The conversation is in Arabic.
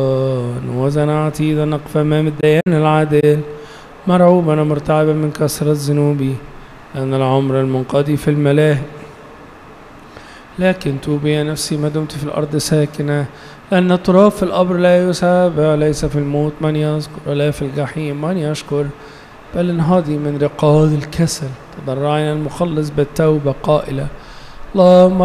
وزنا عتيدا نقف أمام الديان العادل مرعوبا ومرتعبا من كثرة ذنوبي لأن العمر المنقضي في الملاهي. لكن توبي يا نفسي ما دمت في الأرض ساكنة، لأن التراب في القبر لا يسابع، ليس في الموت من يذكر ولا في الجحيم من يشكر، بل انهضي من رقاد الكسل تضرعنا المخلص بالتوبة قائلة اللهم